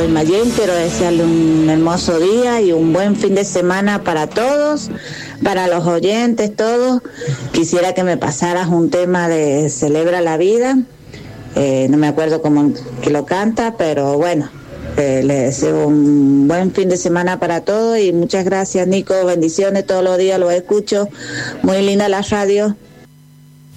Guaymallén. Quiero desearle un hermoso día y un buen fin de semana para todos, para los oyentes, todos. Quisiera que me pasaras un tema de Celebra la Vida. No me acuerdo cómo que lo canta, pero bueno, le deseo un buen fin de semana para todos y muchas gracias, Nico. Bendiciones, todos los días lo escucho. Muy linda la radio.